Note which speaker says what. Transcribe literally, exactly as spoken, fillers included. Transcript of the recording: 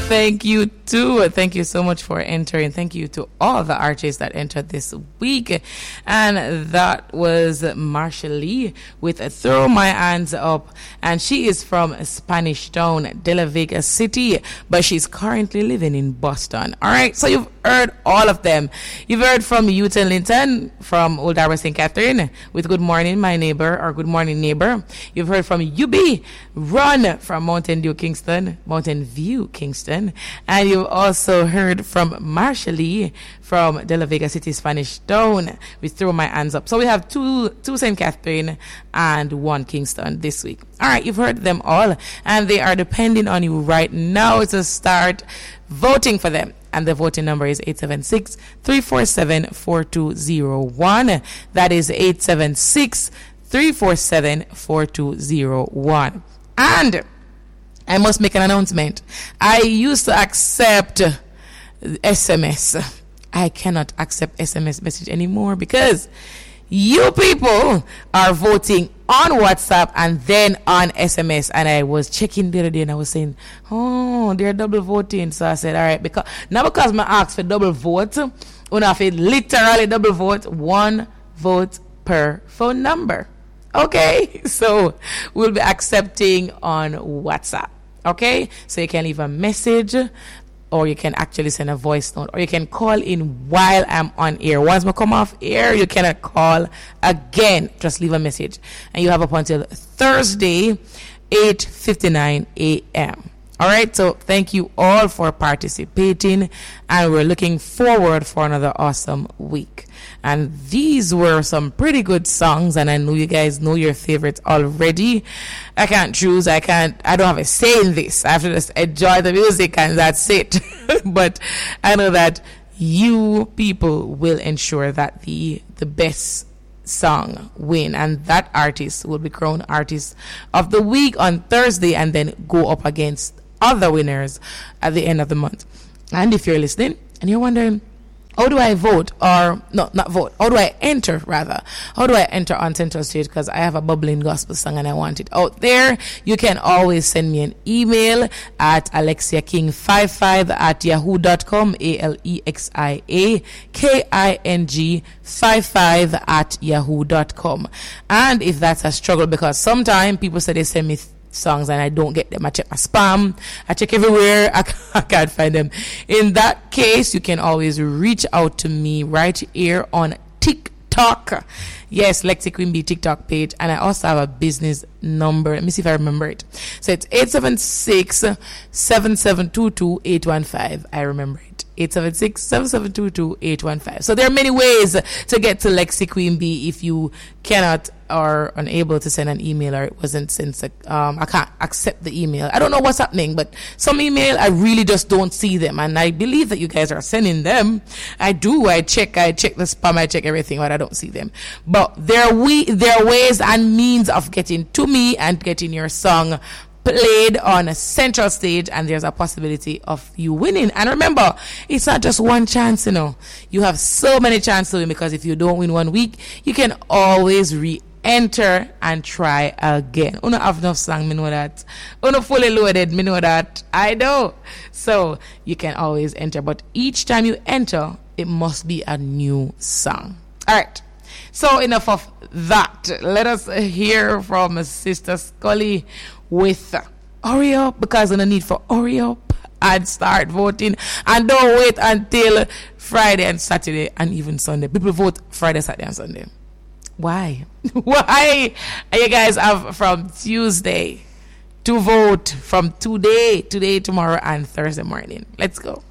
Speaker 1: thank you too. Thank you so much for entering. Thank you to all the artists that entered this week. And that was Marsha Lee with Throw My Hands Up. And she is from Spanish Town, De La Vega City, but she's currently living in Boston. All right, so you've heard all of them. You've heard from Houghton Linton from Old Harbor Saint Catherine with Good Morning, My Neighbor, or Good Morning, Neighbor. You've heard from U B, Run from Mountain View, Kingston, Mountain View, Kingston. And you've also heard from Marsha Lee from De La Vega City, Spanish Town with Throw My Hands Up. So we have two, two Saint Catherine and one Kingston this week. All right, you've heard them all, and they are depending on you right now to start voting for them. And the voting number is eight seven six, three four seven, four two zero one. That is eight seven six, three four seven, four two zero one. And I must make an announcement. I used to accept S M S. I cannot accept S M S message anymore because you people are voting on WhatsApp and then on S M S. And I was checking the other day and I was saying, oh, they're double voting. So I said, all right, because now because I asked for double vote, when I feel literally double vote, one vote per phone number. Okay, so we'll be accepting on WhatsApp. Okay, so you can leave a message, or you can actually send a voice note, or you can call in while I'm on air. Once I come off air, you cannot call again. Just leave a message. And you have up until Thursday, eight fifty-nine a.m. All right, so thank you all for participating, and we're looking forward for another awesome week. And these were some pretty good songs, and I know you guys know your favorites already. I can't choose. I can't. I don't have a say in this. I have to just enjoy the music, and that's it. But I know that you people will ensure that the the best song win, and that artist will be crowned artist of the week on Thursday, and then go up against other winners at the end of the month. And if you're listening and you're wondering, how do I vote? Or, no, not vote. How do I enter, rather? How do I enter on Central Stage? Because I have a bubbling gospel song and I want it out there. You can always send me an email at alexia king fifty-five at yahoo dot com. A L E X I A K I N G fifty-five at yahoo dot com. And if that's a struggle, because sometimes people say they send me th- songs and I don't get them. I check my spam, I check everywhere, I, I can't find them. In that case, you can always reach out to me right here on TikTok. Yes, Lexi Queen B TikTok page. And I also have a business number. Let me see if I remember it. So it's eight seven six, seven seven two two, eight one five. I remember it. eight seven six, seven seven two two, eight one five. So there are many ways to get to Lexi Queen B if you cannot or unable to send an email, or it wasn't sent. Um, I can't accept the email. I don't know what's happening, but some email I really just don't see them, and I believe that you guys are sending them. I do. I check. I check the spam. I check everything, but I don't see them. But there are we there are ways and means of getting to me and getting your song played on a Central Stage, and there's a possibility of you winning. And remember, it's not just one chance, you know. You have so many chances to win, because if you don't win one week, you can always re-enter and try again. You don't have enough song, me know that. You don't fully loaded, me know that. I know. So you can always enter, but each time you enter, it must be a new song. All right. So enough of that. Let us hear from Sister Scully with Hurry Up, because on the need for hurry up and start voting, and don't wait until Friday and Saturday and even Sunday. People vote Friday, Saturday and Sunday. Why? Why? You guys have from Tuesday to vote, from today, today, tomorrow and Thursday morning. Let's go.